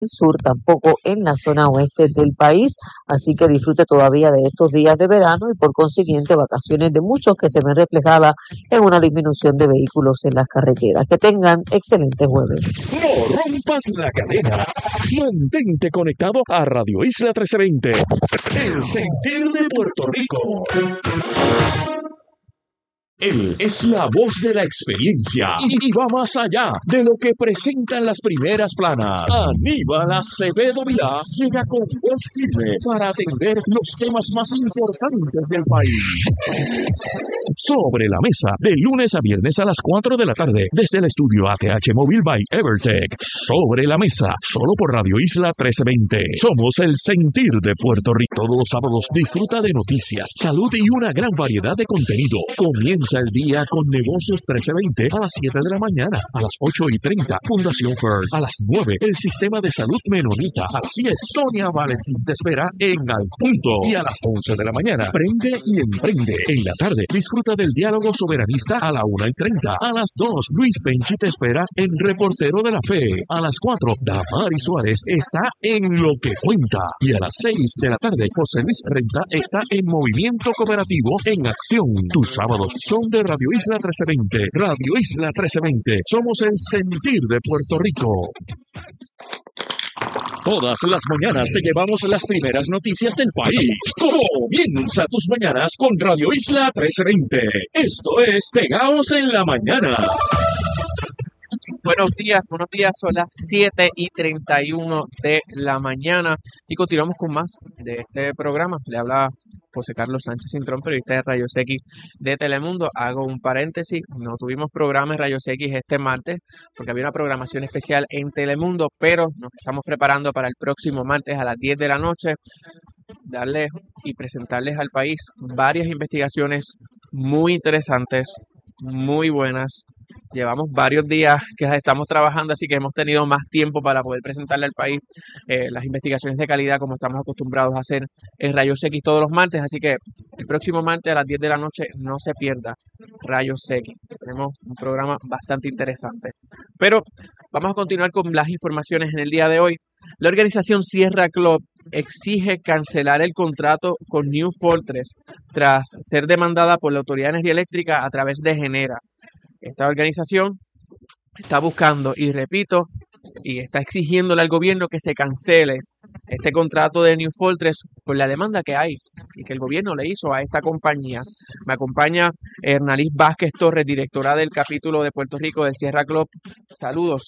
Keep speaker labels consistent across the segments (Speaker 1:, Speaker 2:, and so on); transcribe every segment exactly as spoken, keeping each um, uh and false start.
Speaker 1: sur, tampoco en la zona oeste del país, así que disfrute todavía de estos días de verano y por consiguiente vacaciones de muchos que se ven reflejadas en una disminución de vehículos en las carreteras. Que tengan excelente jueves.
Speaker 2: No rompas la cadena. Mantente conectado a Radio Isla trece veinte, el sentir de Puerto Rico. Él es la voz de la experiencia y, y va más allá de lo que presentan las primeras planas. Aníbal Acevedo Vilá llega con voz firme para atender los temas más importantes del país. Sobre la mesa, de lunes a viernes a las cuatro de la tarde, desde el estudio A T H Móvil by Evertech. Sobre la mesa, solo por Radio Isla trece veinte. Somos el sentir de Puerto Rico. Todos los sábados disfruta de noticias, salud y una gran variedad de contenido. Comienza el día con Negocios trece veinte a las siete de la mañana, a las ocho y treinta, Fundación First, a las nueve, el Sistema de Salud Menonita, a las diez, Sonia Valentín te espera en Al Punto, y a las once de la mañana, Prende y Emprende. En la tarde, disfruta del diálogo soberanista a la una y treinta, a las dos, Luis Penchi te espera en Reportero de la Fe, a las cuatro, Damari Suárez está en Lo que Cuenta, y a las seis de la tarde, José Luis Renta está en Movimiento Cooperativo en Acción. Tus sábados son de Radio Isla trece veinte. Radio Isla trece veinte. Somos el sentir de Puerto Rico. Todas las mañanas te llevamos las primeras noticias del país. Comienza tus mañanas con Radio Isla trece veinte. Esto es Pegaos en la Mañana.
Speaker 3: Buenos días, buenos días, son las siete y treinta y uno de la mañana y continuamos con más de este programa. Le habla José Carlos Sánchez Cintrón, periodista de Rayos X de Telemundo. Hago un paréntesis, no tuvimos programa en Rayos X este martes porque había una programación especial en Telemundo, pero nos estamos preparando para el próximo martes a las diez de la noche, darles y presentarles al país varias investigaciones muy interesantes, muy buenas. Llevamos varios días que estamos trabajando, así que hemos tenido más tiempo para poder presentarle al país eh, las investigaciones de calidad como estamos acostumbrados a hacer en Rayos X todos los martes. Así que el próximo martes a las diez de la noche no se pierda Rayos X. Tenemos un programa bastante interesante. Pero vamos a continuar con las informaciones en el día de hoy. La organización Sierra Club exige cancelar el contrato con New Fortress tras ser demandada por la Autoridad de Energía Eléctrica a través de Genera. Esta organización está buscando, y repito, y está exigiéndole al gobierno que se cancele este contrato de New Fortress por la demanda que hay y que el gobierno le hizo a esta compañía. Me acompaña Hernaliz Vázquez Torres, directora del capítulo de Puerto Rico del Sierra Club. Saludos.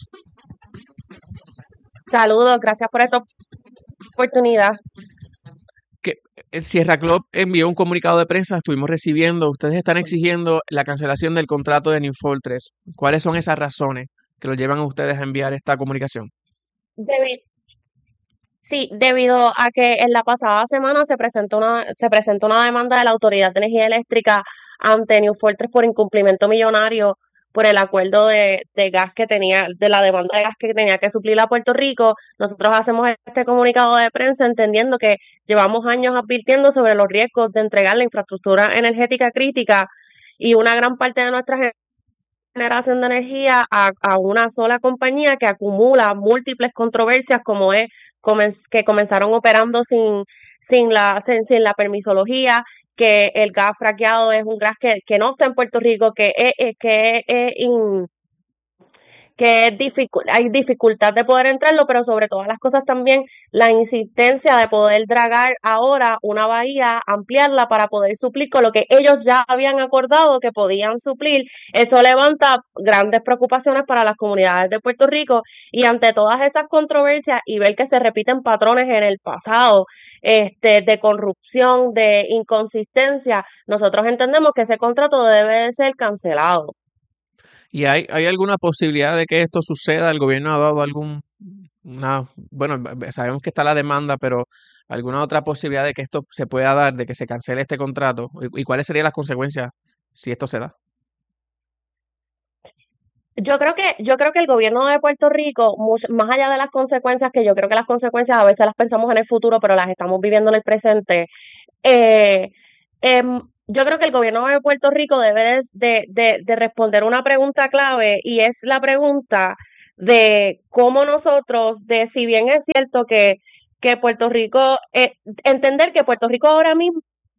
Speaker 4: Saludos, gracias por esta oportunidad.
Speaker 3: Que el Sierra Club envió un comunicado de prensa, estuvimos recibiendo, ustedes están exigiendo la cancelación del contrato de New Fortress. ¿Cuáles son esas razones que los llevan a ustedes a enviar esta comunicación?
Speaker 4: Debi- sí, debido a que en la pasada semana se presentó una, se presentó una demanda de la Autoridad de Energía Eléctrica ante New Fortress por incumplimiento millonario por el acuerdo de, de gas que tenía, de la demanda de gas que tenía que suplir a Puerto Rico. Nosotros hacemos este comunicado de prensa entendiendo que llevamos años advirtiendo sobre los riesgos de entregar la infraestructura energética crítica y una gran parte de nuestra generación de energía a, a una sola compañía que acumula múltiples controversias como es comen- que comenzaron operando sin sin la sin, sin la permisología, que el gas fraqueado es un gas que, que no está en Puerto Rico, que es, es- que es, es in- que es dificu- hay dificultad de poder entrarlo, pero sobre todas las cosas también la insistencia de poder dragar ahora una bahía, ampliarla para poder suplir con lo que ellos ya habían acordado que podían suplir. Eso levanta grandes preocupaciones para las comunidades de Puerto Rico y ante todas esas controversias y ver que se repiten patrones en el pasado, este, de corrupción, de inconsistencia, nosotros entendemos que ese contrato debe de ser cancelado.
Speaker 3: ¿Y hay, hay alguna posibilidad de que esto suceda? ¿El gobierno ha dado algún, una, bueno, b- sabemos que está la demanda, pero alguna otra posibilidad de que esto se pueda dar, de que se cancele este contrato? ¿Y, y cuáles serían las consecuencias si esto se da?
Speaker 4: Yo creo que, yo creo que el gobierno de Puerto Rico, much- más allá de las consecuencias, que yo creo que las consecuencias a veces las pensamos en el futuro, pero las estamos viviendo en el presente, eh, em, yo creo que el gobierno de Puerto Rico debe de, de, de- de responder una pregunta clave y es la pregunta de cómo nosotros, de si bien es cierto que, que Puerto Rico, eh, entender que Puerto Rico ahora mismo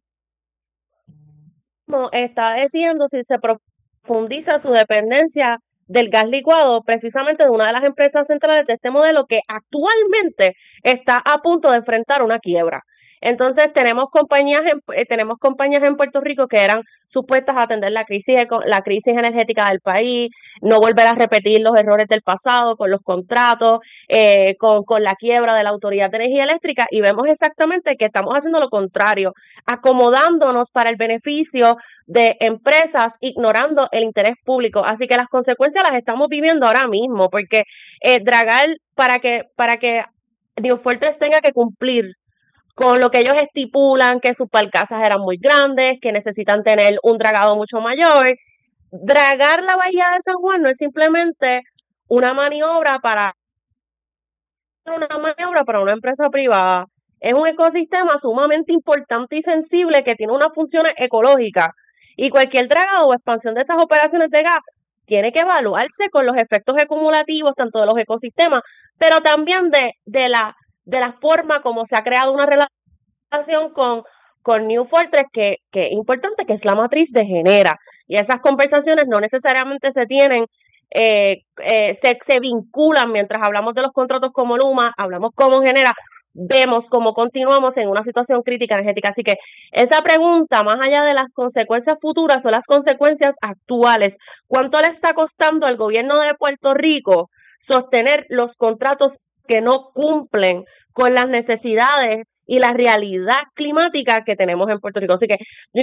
Speaker 4: está decidiendo si se profundiza su dependencia del gas licuado, precisamente de una de las empresas centrales de este modelo que actualmente está a punto de enfrentar una quiebra. Entonces tenemos compañías en, eh, tenemos compañías en Puerto Rico que eran supuestas a atender la crisis, la crisis energética del país, no volver a repetir los errores del pasado con los contratos, eh, con, con la quiebra de la Autoridad de Energía Eléctrica, y vemos exactamente que estamos haciendo lo contrario, acomodándonos para el beneficio de empresas, ignorando el interés público. Así que las consecuencias las estamos viviendo ahora mismo, porque eh, dragar para que, para que New Fortress tenga que cumplir con lo que ellos estipulan, que sus barcazas eran muy grandes, que necesitan tener un dragado mucho mayor. Dragar la bahía de San Juan no es simplemente una maniobra para una maniobra para una empresa privada. Es un ecosistema sumamente importante y sensible que tiene unas funciones ecológicas. Y cualquier dragado o expansión de esas operaciones de gas tiene que evaluarse con los efectos acumulativos tanto de los ecosistemas, pero también de, de, la, de la forma como se ha creado una relación con, con New Fortress, que, que es importante, que es la matriz de Genera. Y esas conversaciones no necesariamente se tienen, eh, eh, se, se vinculan mientras hablamos de los contratos como Luma, hablamos como Genera, vemos cómo continuamos en una situación crítica energética. Así que esa pregunta, más allá de las consecuencias futuras, son las consecuencias actuales. ¿Cuánto le está costando al gobierno de Puerto Rico sostener los contratos que no cumplen con las necesidades y la realidad climática que tenemos en Puerto Rico? Así que yo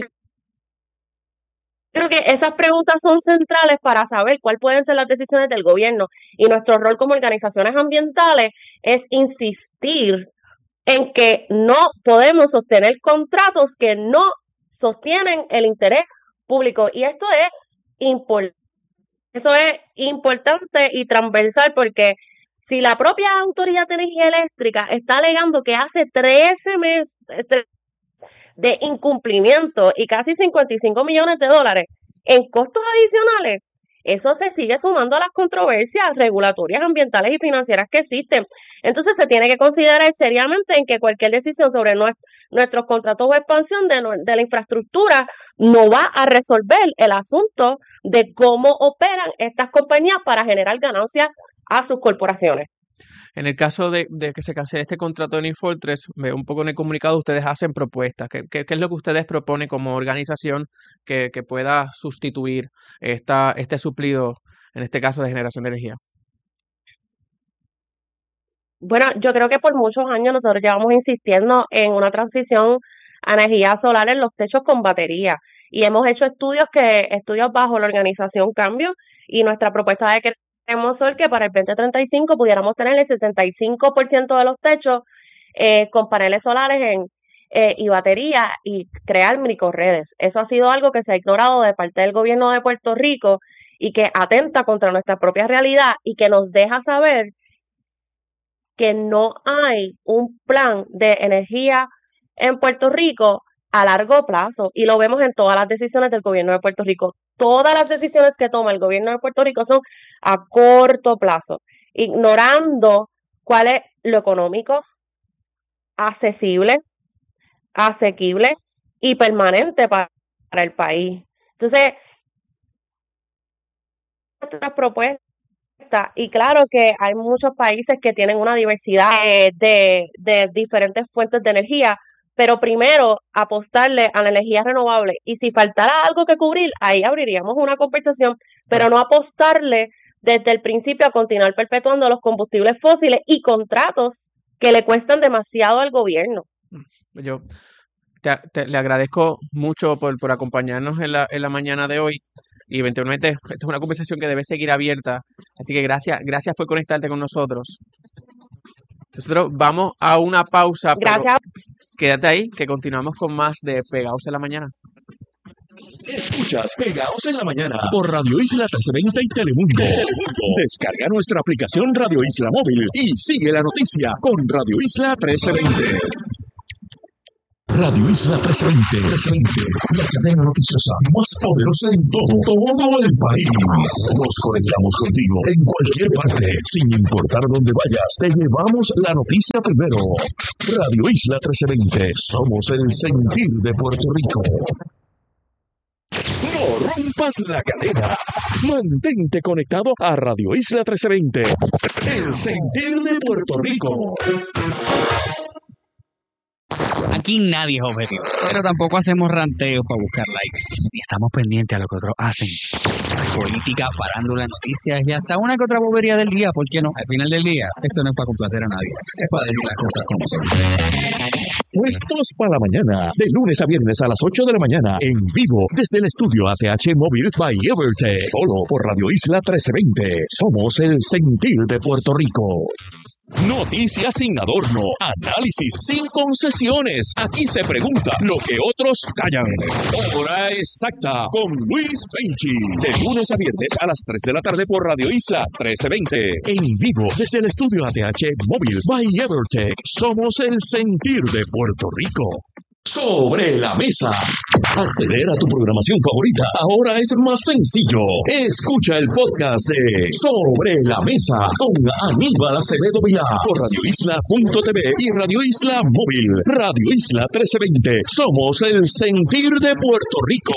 Speaker 4: creo que esas preguntas son centrales para saber cuáles pueden ser las decisiones del gobierno, y nuestro rol como organizaciones ambientales es insistir en que no podemos sostener contratos que no sostienen el interés público. Y esto es importante, eso es importante y transversal, porque si la propia Autoridad de Energía Eléctrica está alegando que hace trece meses de incumplimiento y casi cincuenta y cinco millones de dólares en costos adicionales, eso se sigue sumando a las controversias regulatorias, ambientales y financieras que existen. Entonces se tiene que considerar seriamente en que cualquier decisión sobre nuestro, nuestros contratos o expansión de, de la infraestructura no va a resolver el asunto de cómo operan estas compañías para generar ganancias a sus corporaciones.
Speaker 3: En el caso de, de que se cancele este contrato de New Fortress, veo un poco en el comunicado, ustedes hacen propuestas. ¿Qué, qué, qué es lo que ustedes proponen como organización que, que pueda sustituir esta, este suplido, en este caso de generación de energía?
Speaker 4: Bueno, yo creo que por muchos años nosotros llevamos insistiendo en una transición a energía solar en los techos con batería, y hemos hecho estudios que estudios bajo la organización Cambio, y nuestra propuesta de que queremos ser que para el veinte treinta y cinco pudiéramos tener el sesenta y cinco por ciento de los techos eh, con paneles solares en, eh, y batería, y crear microredes. Eso ha sido algo que se ha ignorado de parte del gobierno de Puerto Rico y que atenta contra nuestra propia realidad, y que nos deja saber que no hay un plan de energía en Puerto Rico a largo plazo, y lo vemos en todas las decisiones del gobierno de Puerto Rico. Todas las decisiones que toma el gobierno de Puerto Rico son a corto plazo, ignorando cuál es lo económico, accesible, asequible y permanente para, para el país. Entonces, nuestras propuestas, y claro que hay muchos países que tienen una diversidad de, de, de diferentes fuentes de energía, pero primero apostarle a la energía renovable, y si faltara algo que cubrir, ahí abriríamos una conversación, pero no apostarle desde el principio a continuar perpetuando los combustibles fósiles y contratos que le cuestan demasiado al gobierno.
Speaker 3: Yo te, te, le agradezco mucho por, por acompañarnos en la, en la mañana de hoy, y eventualmente esta es una conversación que debe seguir abierta, así que gracias, gracias por conectarte con nosotros. Nosotros vamos a una pausa.
Speaker 4: Gracias.
Speaker 3: Quédate ahí, que continuamos con más de Pegaos en la Mañana.
Speaker 2: Escuchas Pegaos en la Mañana por Radio Isla trece veinte y Telemundo. Telemundo. Descarga nuestra aplicación Radio Isla Móvil y sigue la noticia con Radio Isla trece veinte. Radio Isla trescientos veinte, la cadena noticiosa más poderosa en todo, todo el país. Nos conectamos contigo en cualquier parte, sin importar dónde vayas. Te llevamos la noticia primero. Radio Isla trescientos veinte, somos el sentir de Puerto Rico. No rompas la cadena. Mantente conectado a Radio Isla trescientos veinte, el sentir de Puerto Rico.
Speaker 5: Aquí nadie es objetivo, pero tampoco hacemos ranteos para buscar likes. Ni estamos pendientes a lo que otros hacen. Política, farándula, noticias y hasta una que otra bobería del día, ¿por qué no? Al final del día, esto no es para complacer a nadie, es para decir las cosas como son.
Speaker 2: Puestos para la mañana, de lunes a viernes a las ocho de la mañana, en vivo, desde el estudio A T H Móvil by Evertech, solo por Radio Isla trescientos veinte. Somos el sentir de Puerto Rico. Noticias sin adorno, análisis sin concesiones. Aquí se pregunta lo que otros callan. Hora exacta con Luis Penchi. De lunes a viernes a las tres de la tarde por Radio Isla trescientos veinte. En vivo desde el estudio A T H Móvil by Evertech. Somos el sentir de Puerto Rico. Sobre la mesa. Acceder a tu programación favorita ahora es más sencillo. Escucha el podcast de Sobre la Mesa con Aníbal Acevedo Vilá por radio isla punto t v y Radio Isla Móvil. Radio Isla trescientos veinte. Somos el sentir de Puerto Rico.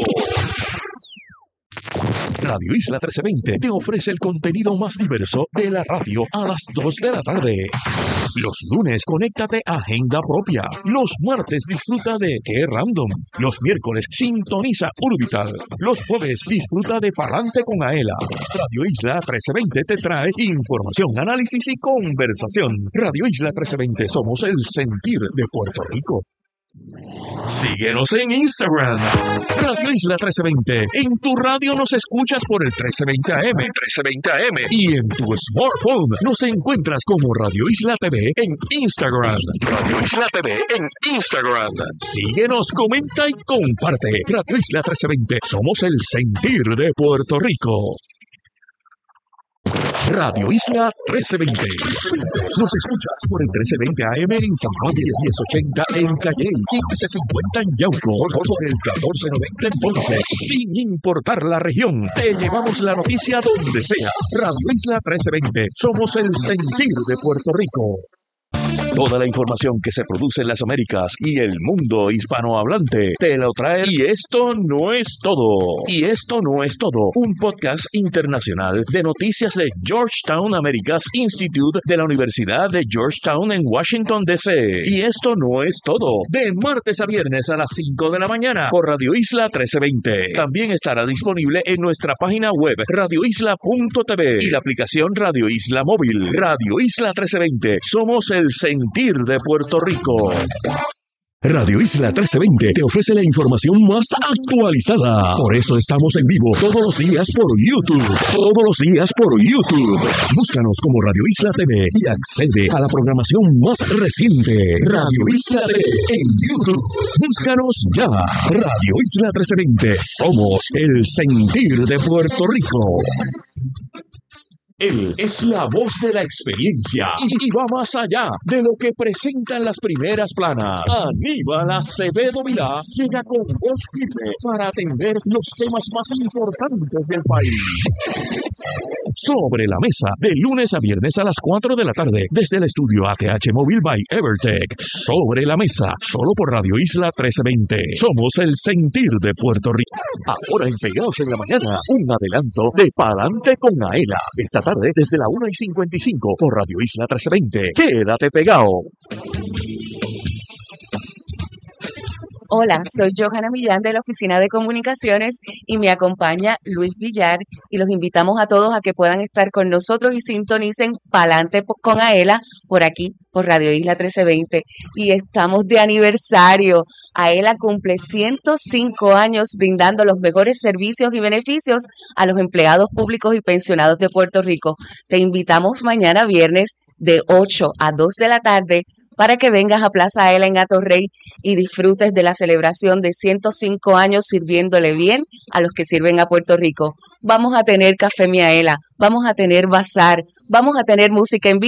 Speaker 2: Radio Isla trescientos veinte te ofrece el contenido más diverso de la radio a las dos de la tarde. Los lunes, conéctate a Agenda Propia. Los martes, disfruta de Qué Random. Los miércoles, sintoniza Urbital. Los jueves, disfruta de Palante con Aela. Radio Isla trescientos veinte te trae información, análisis y conversación. Radio Isla trescientos veinte, somos el sentir de Puerto Rico. Síguenos en Instagram, Radio Isla trescientos veinte. En tu radio nos escuchas por el trece veinte A M, trece veinte A M. Y en tu smartphone nos encuentras como Radio Isla T V en Instagram. Radio Isla T V en Instagram. Síguenos, comenta y comparte. Radio Isla trescientos veinte. Somos el sentir de Puerto Rico. Radio Isla trescientos veinte. Nos escuchas por el trece veinte A M en San Juan, diez ochenta en Calle, quince cincuenta en Yauco, por el catorce noventa en Ponce. Sin importar la región, te llevamos la noticia donde sea. Radio Isla trescientos veinte. Somos el sentir de Puerto Rico. Toda la información que se produce en las Américas y el mundo hispanohablante te lo trae. Y esto no es todo. Y esto no es todo. Un podcast internacional de noticias de Georgetown Americas Institute de la Universidad de Georgetown en Washington, D C Y esto no es todo. De martes a viernes a las cinco de la mañana por Radio Isla trescientos veinte. También estará disponible en nuestra página web radio isla punto t v y la aplicación Radio Isla Móvil. Radio Isla trescientos veinte. Somos el sentir de Puerto Rico. Radio Isla trescientos veinte te ofrece la información más actualizada. Por eso estamos en vivo todos los días por YouTube. Todos los días por YouTube. Búscanos como Radio Isla T V y accede a la programación más reciente. Radio Isla T V en YouTube. Búscanos ya. Radio Isla trescientos veinte. Somos el sentir de Puerto Rico. Él es la voz de la experiencia y, y va más allá de lo que presentan las primeras planas. Aníbal Acevedo Vilá llega con voz firme para atender los temas más importantes del país. Sobre la mesa, de lunes a viernes a las cuatro de la tarde, desde el estudio A T H Móvil by Evertech. Sobre la mesa, solo por Radio Isla trescientos veinte. Somos el sentir de Puerto Rico. Ahora en Pegados en la Mañana, un adelanto de Palante con Aela. Esta tarde desde la una y cincuenta y cinco por Radio Isla trescientos veinte. Quédate pegado.
Speaker 6: Hola, soy Johanna Millán de la Oficina de Comunicaciones y me acompaña Luis Villar y los invitamos a todos a que puedan estar con nosotros y sintonicen Palante con Aela por aquí, por Radio Isla trescientos veinte. Y estamos de aniversario. Aela cumple ciento cinco años brindando los mejores servicios y beneficios a los empleados públicos y pensionados de Puerto Rico. Te invitamos mañana viernes de ocho a dos de la tarde para que vengas a Plaza Aela en Atorrey y disfrutes de la celebración de ciento cinco años sirviéndole bien a los que sirven a Puerto Rico. Vamos a tener Café Mi Aela, vamos a tener bazar, vamos a tener música en vivo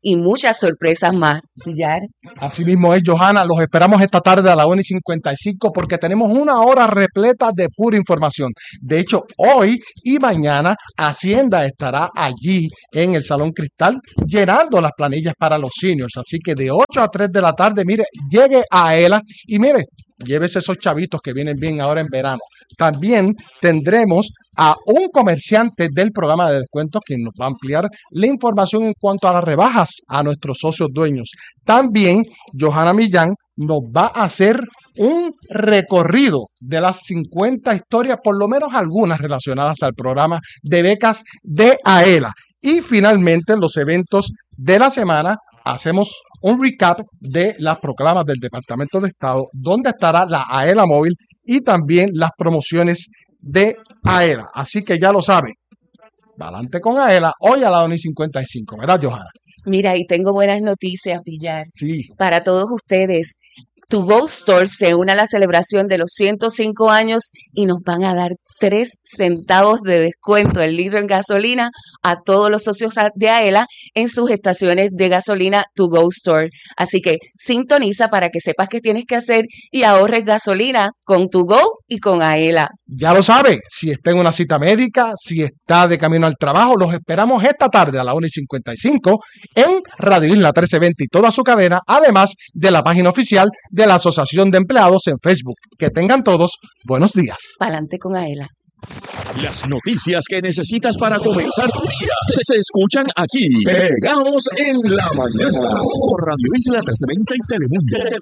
Speaker 6: y muchas sorpresas más. Villar.
Speaker 7: Así mismo es, Johanna. Los esperamos esta tarde a la una y cincuenta y cinco porque tenemos una hora repleta de pura información. De hecho, hoy y mañana Hacienda estará allí en el Salón Cristal llenando las planillas para los seniors. Así que de ocho a tres de la tarde, mire, llegue a ELA y mire, llévese esos chavitos que vienen bien ahora en verano. También tendremos a un comerciante del programa de descuentos quien nos va a ampliar la información en cuanto a las rebajas a nuestros socios dueños. También Johanna Millán nos va a hacer un recorrido de las cincuenta historias, por lo menos algunas relacionadas al programa de becas de AELA. Y finalmente, en los eventos de la semana, hacemos un recap de las proclamas del Departamento de Estado, donde estará la AELA móvil y también las promociones de AELA. Así que ya lo saben, adelante con AELA, hoy a la una y cincuenta y cinco, ¿verdad, Johanna?
Speaker 6: Mira, y tengo buenas noticias, Villar,
Speaker 7: Sí.
Speaker 6: para todos ustedes. To Go Store se une a la celebración de los ciento cinco años y nos van a dar tres centavos de descuento el litro en gasolina a todos los socios de AELA en sus estaciones de gasolina To Go Store. Así que sintoniza para que sepas qué tienes que hacer y ahorres gasolina con To Go y con AELA.
Speaker 7: Ya lo sabe, si está en una cita médica, si está de camino al trabajo, los esperamos esta tarde a la una y cincuenta y cinco en Radio Isla trece veinte y toda su cadena, además de la página oficial de la Asociación de Empleados en Facebook. Que tengan todos buenos días.
Speaker 6: Pa'lante con AELA.
Speaker 2: Las noticias que necesitas para comenzar tu día se, se escuchan aquí. Pegados en la mañana. Por Radio Isla trece veinte y Telemundo.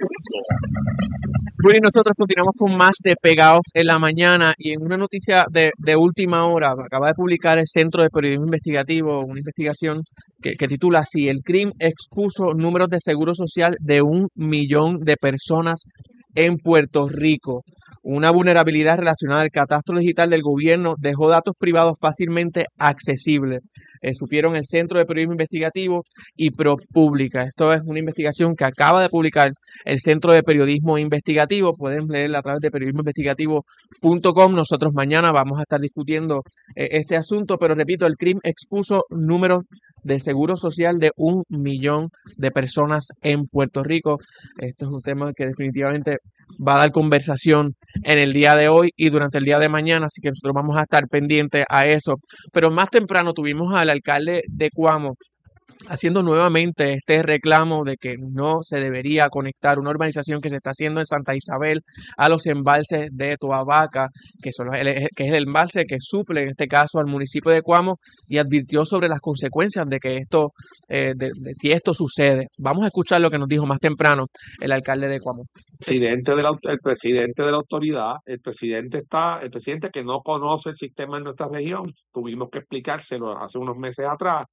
Speaker 3: Bueno, y nosotros continuamos con más de Pegados en la mañana y en una noticia de, de última hora, acaba de publicar el Centro de Periodismo Investigativo una investigación que, que titula así: el C R I M expuso números de seguro social de un millón de personas en Puerto Rico. Una vulnerabilidad relacionada al catastro digital del gobierno dejó datos privados fácilmente accesibles, eh, supieron el Centro de Periodismo Investigativo y ProPublica. Esto es una investigación que acaba de publicar el Centro de Periodismo Investigativo. Pueden leerla a través de periodismo investigativo punto com. Nosotros mañana vamos a estar discutiendo eh, este asunto, pero repito, el C R I M expuso números de seguro social de un millón de personas en Puerto Rico. Esto es un tema que definitivamente va a dar conversación en el día de hoy y durante el día de mañana, así que nosotros vamos a estar pendientes a eso. Pero más temprano tuvimos al alcalde de Cuamo haciendo nuevamente este reclamo de que no se debería conectar una urbanización que se está haciendo en Santa Isabel a los embalses de Toa Baca, que, son los, que es el embalse que suple en este caso al municipio de Cuamo, y advirtió sobre las consecuencias de que esto, eh, de, de si esto sucede. Vamos a escuchar lo que nos dijo más temprano el alcalde de Cuamo.
Speaker 8: Presidente de la, el presidente de la autoridad, el presidente está, el presidente que no conoce el sistema en nuestra región, tuvimos que explicárselo hace unos meses atrás.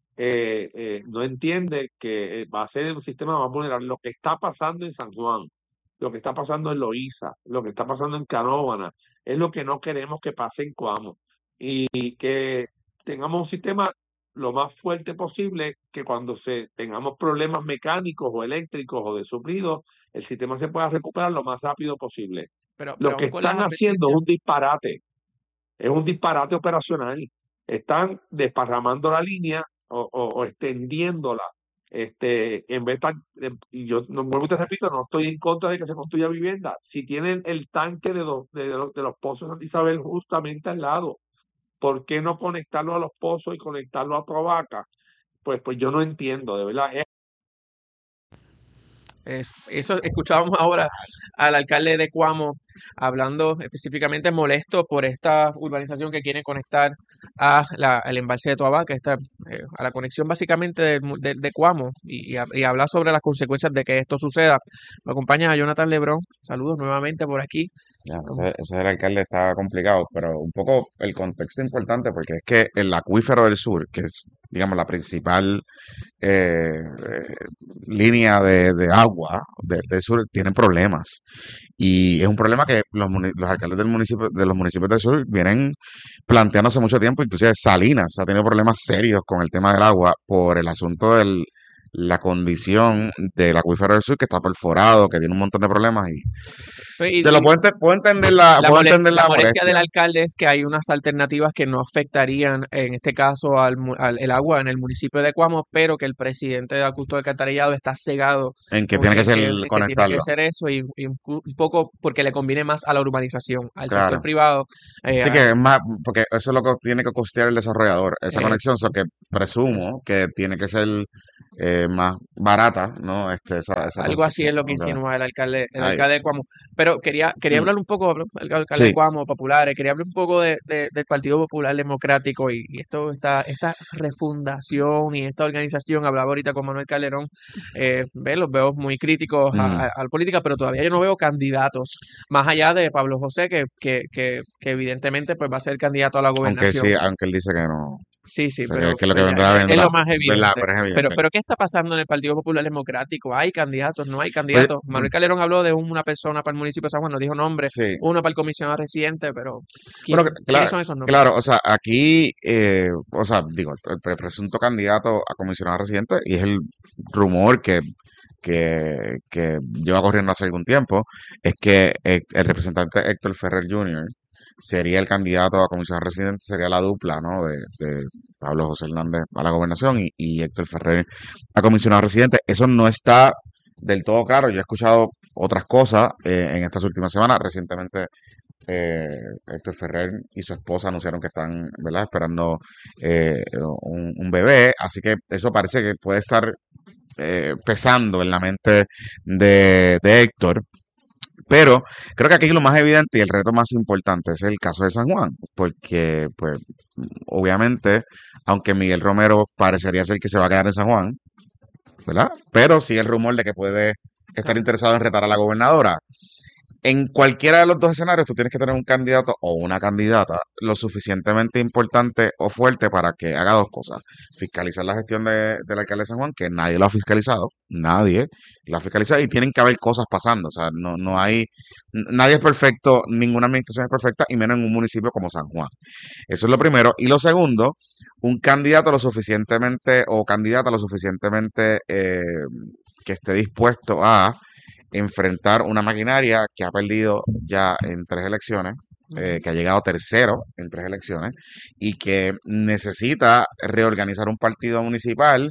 Speaker 8: Eh, eh, no entiende que eh, va a ser un sistema más vulnerable. Lo que está pasando en San Juan, lo que está pasando en Loíza, lo que está pasando en Canóvana, es lo que no queremos que pase en Cuamo. Y, y que tengamos un sistema lo más fuerte posible, que cuando se tengamos problemas mecánicos o eléctricos o de suplido, el sistema se pueda recuperar lo más rápido posible.
Speaker 3: Pero,
Speaker 8: lo
Speaker 3: pero
Speaker 8: que están haciendo es un disparate, es un disparate operacional. Están desparramando la línea O, o, o extendiéndola, este, en vez de, y yo no vuelvo y te repito, no estoy en contra de que se construya vivienda. Si tienen el tanque de, do, de, de, los, de los pozos de Santa Isabel justamente al lado, ¿por qué no conectarlo a los pozos y conectarlo a Toa Baca? Pues, pues yo no entiendo, de verdad. Es
Speaker 3: Es, eso escuchábamos ahora al alcalde de Cuamo hablando específicamente molesto por esta urbanización que quiere conectar a la, al embalse de Toa Baca, esta, eh, a la conexión básicamente de, de, de Cuamo y, y, y hablar sobre las consecuencias de que esto suceda. Me acompaña Jonathan Lebrón. Saludos nuevamente por aquí.
Speaker 9: Ya, ese, ese del alcalde está complicado, pero un poco el contexto importante porque es que el acuífero del sur, que es, digamos, la principal eh, eh, línea de, de agua de- del sur, tiene problemas. Y es un problema que los, muni- los alcaldes del municipio, de los municipios del sur vienen planteando hace mucho tiempo. Inclusive Salinas ha tenido problemas serios con el tema del agua por el asunto de la condición del acuífero del sur, que está perforado, que tiene un montón de problemas. Y
Speaker 3: Y,
Speaker 9: Te lo
Speaker 3: y
Speaker 9: puedo, ente- puedo entender la,
Speaker 3: la,
Speaker 9: puedo
Speaker 3: mole-
Speaker 9: entender
Speaker 3: la
Speaker 9: la
Speaker 3: molestia del
Speaker 9: molestia.
Speaker 3: alcalde es que hay unas alternativas que no afectarían, en este caso, al, mu- al el agua en el municipio de Cuamo, pero que el presidente de Acuto Alcantarillado está cegado
Speaker 9: En que
Speaker 3: con
Speaker 9: tiene que
Speaker 3: que,
Speaker 9: ser
Speaker 3: que, que tiene que
Speaker 9: conectarlo.
Speaker 3: ser eso y, y un, cu- un poco porque le conviene más a la urbanización, al sector
Speaker 9: Claro.
Speaker 3: privado. eh,
Speaker 9: Sí
Speaker 3: a-
Speaker 9: que es más, porque eso es lo que tiene que costear el desarrollador, esa
Speaker 3: eh,
Speaker 9: conexión, so que
Speaker 3: eso.
Speaker 9: presumo que tiene que ser eh, más barata, ¿no? Este, esa, esa
Speaker 3: Algo así es
Speaker 9: construcción.
Speaker 3: lo que
Speaker 9: O sea,
Speaker 3: insinúa el alcalde, el
Speaker 9: ahí
Speaker 3: alcalde de
Speaker 9: es.
Speaker 3: Cuamo. Pero quería, quería
Speaker 9: Mm,
Speaker 3: hablar un poco, hablo- el alcalde de
Speaker 9: sí,
Speaker 3: Cuamo, populares, quería hablar un poco de, de- del Partido Popular Democrático y, y esto, esta, esta refundación y esta organización. Hablaba ahorita con Manuel Calderón, eh, ve, los veo muy críticos a,
Speaker 9: mm.
Speaker 3: a- a la política, pero todavía yo no veo candidatos, más allá de Pablo José, que, que, que, que evidentemente pues va a ser candidato a la
Speaker 9: Aunque sí,
Speaker 3: gobernación.
Speaker 9: aunque él dice que no,
Speaker 3: Sí, sí,
Speaker 9: o sea, que,
Speaker 3: pero
Speaker 9: que lo que
Speaker 3: pues,
Speaker 9: vendrá,
Speaker 3: es, es
Speaker 9: vendrá,
Speaker 3: lo más
Speaker 9: ¿verdad?
Speaker 3: evidente.
Speaker 9: Pero es
Speaker 3: Pero,
Speaker 9: evidente.
Speaker 3: pero ¿qué está pasando en el Partido Popular Democrático? ¿Hay candidatos? ¿No hay
Speaker 9: Pues,
Speaker 3: candidatos?
Speaker 9: mm,
Speaker 3: Manuel Calderón habló de una persona para el municipio de San Juan, no dijo nombre,
Speaker 9: sí.
Speaker 3: uno para el comisionado residente, pero
Speaker 9: Bueno,
Speaker 3: ¿quién,
Speaker 9: cl-
Speaker 3: ¿quiénes
Speaker 9: claro,
Speaker 3: son esos nombres?
Speaker 9: claro, o sea, aquí, eh, o sea, digo, el, pre- presunto candidato a comisionado residente, y es el rumor que, que, que lleva corriendo hace algún tiempo, es que eh, el representante Héctor Ferrer junior sería el candidato a comisionado residente, sería la dupla, ¿no? De, de Pablo José Hernández a la gobernación y, y Héctor Ferrer a comisionado residente. Eso no está del todo claro. Yo he escuchado otras cosas eh, en estas últimas semanas. Recientemente eh, Héctor Ferrer y su esposa anunciaron que están, ¿verdad?, esperando eh, un, un bebé, así que eso parece que puede estar eh, pesando en la mente de, de Héctor. Pero creo que aquí lo más evidente y el reto más importante es el caso de San Juan, porque, pues, obviamente, aunque Miguel Romero parecería ser que se va a quedar en San Juan, ¿verdad? Pero sí el rumor de que puede estar interesado en retar a la gobernadora. En cualquiera de los dos escenarios, tú tienes que tener un candidato o una candidata lo suficientemente importante o fuerte para que haga dos cosas. Fiscalizar la gestión de, del alcalde de San Juan, que nadie lo ha fiscalizado, nadie lo ha fiscalizado y tienen que haber cosas pasando. O sea, no, no hay, n- nadie es perfecto, ninguna administración es perfecta y menos en un municipio como San Juan. Eso es lo primero. Y lo segundo, un candidato lo suficientemente o candidata lo suficientemente eh, que esté dispuesto a enfrentar una maquinaria que ha perdido ya en tres elecciones, eh, que ha llegado tercero en tres elecciones y que necesita reorganizar un partido municipal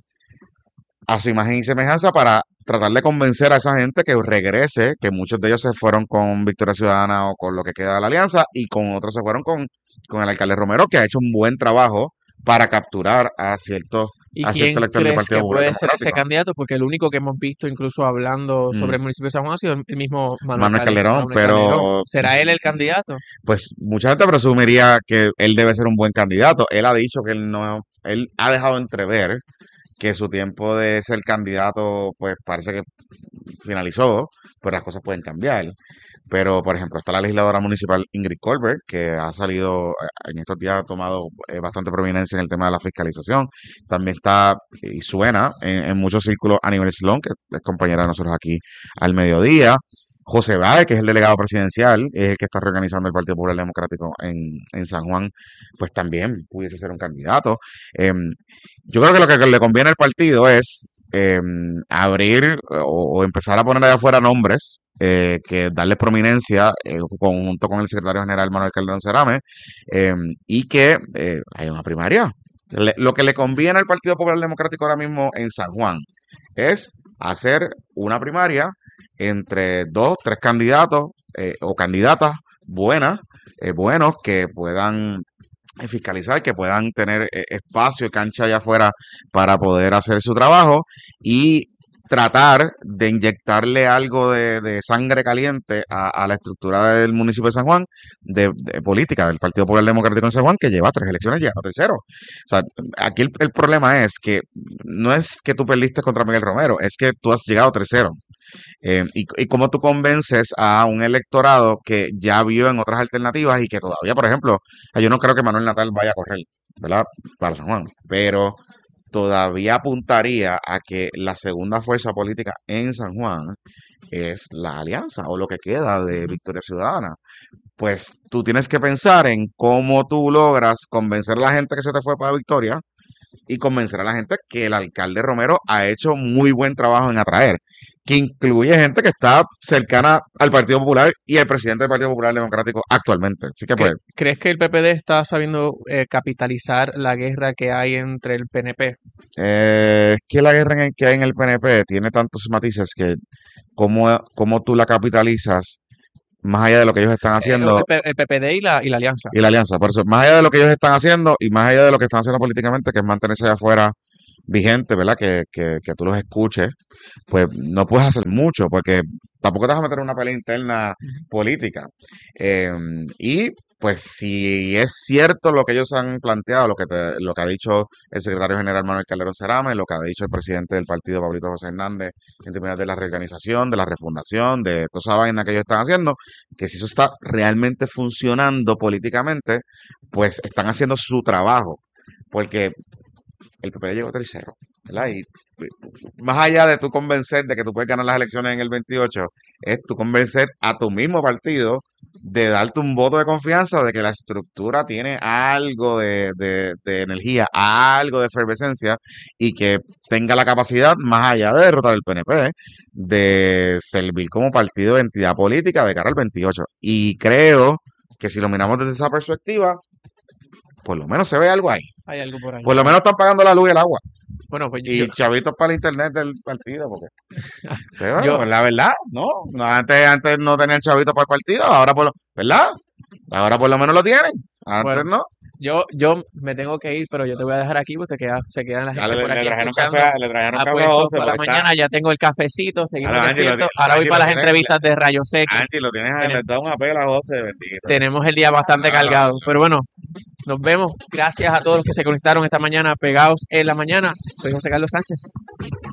Speaker 9: a su imagen y semejanza para tratar de convencer a esa gente que regrese, que muchos de ellos se fueron con Victoria Ciudadana o con lo que queda de la alianza y con otros se fueron con, con el alcalde Romero, que ha hecho un buen trabajo para capturar a ciertos
Speaker 3: ¿Y
Speaker 9: a cierto
Speaker 3: quién
Speaker 9: elector del
Speaker 3: crees
Speaker 9: Partido
Speaker 3: que
Speaker 9: Popular
Speaker 3: puede ser ese
Speaker 9: Democrático.
Speaker 3: candidato? Porque el único que hemos visto incluso hablando sobre
Speaker 9: Mm,
Speaker 3: el municipio de San Juan ha sido el mismo Manuel,
Speaker 9: Manuel
Speaker 3: Cal-
Speaker 9: Calderón,
Speaker 3: Manuel Calderón.
Speaker 9: pero
Speaker 3: ¿Será él el candidato?
Speaker 9: pues mucha gente presumiría que él debe ser un buen candidato. Él ha dicho que él no, él ha dejado entrever que su tiempo de ser candidato, pues parece que finalizó, pero las cosas pueden cambiar. Pero, por ejemplo, está la legisladora municipal Ingrid Colbert, que ha salido, eh, en estos días ha tomado eh, bastante prominencia en el tema de la fiscalización. También está y suena en, en muchos círculos Aníbal Slón, que es compañera de nosotros aquí al mediodía. José Báez, que es el delegado presidencial, es el que está reorganizando el Partido Popular Democrático en, en San Juan, pues también pudiese ser un candidato. Em, yo creo que lo que le conviene al partido es em, abrir o, o empezar a poner allá afuera nombres eh, que darle prominencia eh, conjunto con el secretario general Manuel Calderón Cerame em, y que eh, haya una primaria. Le- lo que le conviene al Partido Popular Democrático ahora mismo en San Juan es hacer una primaria entre dos, tres candidatos eh, o candidatas buenas, eh, buenos que puedan eh, fiscalizar, que puedan tener eh, espacio y cancha allá afuera para poder hacer su trabajo y tratar de inyectarle algo de, de sangre caliente a, a la estructura del municipio de San Juan, de, de política del Partido Popular Democrático en San Juan, que lleva tres elecciones, llega a tercero. O sea, aquí el, el problema es que no es que tú perdiste contra Miguel Romero, es que tú has llegado tercero. Eh, y, y cómo tú convences a un electorado que ya vio en otras alternativas y que todavía, por ejemplo, yo no creo que Manuel Natal vaya a correr, ¿verdad? Para San Juan, pero todavía apuntaría a que la segunda fuerza política en San Juan es la alianza o lo que queda de Victoria Ciudadana. Pues tú tienes que pensar en cómo tú logras convencer a la gente que se te fue para Victoria y convencer a la gente que el alcalde Romero ha hecho muy buen trabajo en atraer, que incluye gente que está cercana al Partido Popular y el presidente del Partido Popular Democrático actualmente. Así que pues...
Speaker 3: ¿Cre- ¿Crees que el P P D está sabiendo eh, capitalizar la guerra que hay entre el P N P?
Speaker 9: Eh, es que la guerra en el que hay en el P N P tiene tantos matices que cómo, cómo tú la capitalizas más allá de lo que ellos están
Speaker 3: Eh,
Speaker 9: haciendo
Speaker 3: el, P- el P P D y la, y la alianza.
Speaker 9: y la alianza. Por eso, más allá de lo que ellos están haciendo y más allá de lo que están haciendo políticamente, que es mantenerse allá afuera vigente, ¿verdad? Que, que, que tú los escuches, pues no puedes hacer mucho porque tampoco te vas a meter en una pelea interna política. Eh, y pues si es cierto lo que ellos han planteado, lo que te- lo que ha dicho el secretario general Manuel Calderón Cerame, lo que ha dicho el presidente del partido Pablito José Hernández en términos de la reorganización, de la refundación, de toda esa vaina que ellos están haciendo, que si eso está realmente funcionando políticamente, pues están haciendo su trabajo. Porque el P P D llegó tercero, ¿verdad? Y eh, más allá de tú convencer de que tú puedes ganar las elecciones en el veintiocho, es tú convencer a tu mismo partido de darte un voto de confianza de que la estructura tiene algo de, de- de energía, algo de efervescencia y que tenga la capacidad, más allá de derrotar el P N P, de servir como partido de entidad política de cara al veintiocho. Y creo que si lo miramos desde esa perspectiva, por lo menos se ve algo ahí.
Speaker 3: Hay algo por ahí.
Speaker 9: Por lo menos están pagando la luz y el agua.
Speaker 3: Bueno, pues yo,
Speaker 9: Y chavitos para el internet del partido, porque pero bueno,
Speaker 3: yo,
Speaker 9: pues la verdad, no, no, antes, antes no tenían chavitos para el partido, ahora por lo, ¿verdad? Ahora por lo menos lo tienen, antes
Speaker 3: bueno,
Speaker 9: no.
Speaker 3: yo, yo me tengo que ir, pero yo te voy a dejar aquí porque queda, se quedan la
Speaker 9: Ya
Speaker 3: gente
Speaker 9: le,
Speaker 3: por
Speaker 9: le
Speaker 3: aquí
Speaker 9: trajeron
Speaker 3: escuchando.
Speaker 9: café, le trajeron café a
Speaker 3: Apuestos
Speaker 9: José,
Speaker 3: para
Speaker 9: porque está,
Speaker 3: mañana, ya tengo el cafecito, seguimos
Speaker 9: ahora Angie lo,
Speaker 3: despiertos.
Speaker 9: ti-
Speaker 3: Ahora voy
Speaker 9: Angie
Speaker 3: para
Speaker 9: lo
Speaker 3: las
Speaker 9: tienes,
Speaker 3: entrevistas de Rayos X.
Speaker 9: Angie lo tienes, le
Speaker 3: Tenem-
Speaker 9: da un apelo a José, bendito.
Speaker 3: Tenemos el día bastante
Speaker 9: Ah, no, no,
Speaker 3: cargado.
Speaker 9: no.
Speaker 3: Pero bueno, nos vemos. Gracias a todos los que se conectaron esta mañana, pegados en la mañana. Soy José Carlos Sánchez.